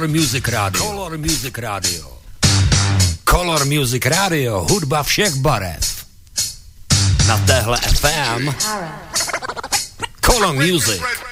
Color Music Radio. Color Music Radio. Color Music Radio. Hudba všech barev. Na téhle FM. Color Music.